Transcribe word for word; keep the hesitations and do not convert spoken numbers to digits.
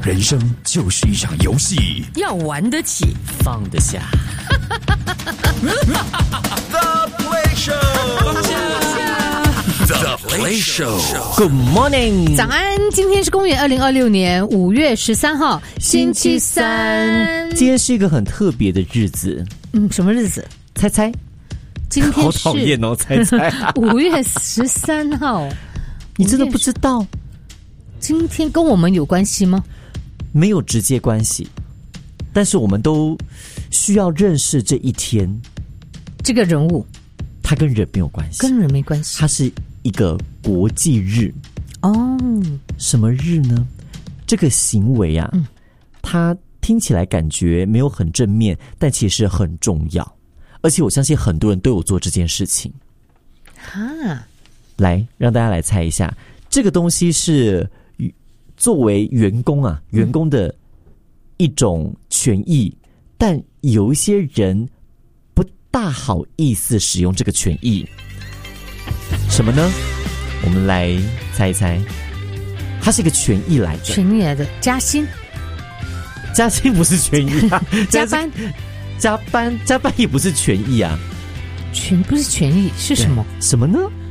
人生就是一场游戏， 要玩得起， 放得下。 The Play Show，The Play Show。Good morning， 早安！今天是公元二零二六年五月十三号，星期三。 今天是一个很特别的日子。 嗯，什么日子？ 猜猜。 今天是好讨厌哦，猜猜。 五月十三号， 你真的不知道？ 今天跟我们有关系吗？ 没有直接关系，但是我们都需要认识这一天。 这个人物， 他跟人没有关系， 跟人没关系， 他是一个国际日。 哦， 什么日呢？这个行为啊，嗯，它听起来感觉没有很正面，但其实很重要。而且我相信很多人都有做这件事情。 哈， 来让大家来猜一下，这个东西是作为员工啊，员工的一种权益，嗯，但有一些人不大好意思使用这个权益。什么呢？我们来猜一猜，它是一个权益来的， 权益来的，加薪， 加薪不是权益啊， 加班， 加班，加班也不是权益啊， 权不是权益是什么？ 什么呢？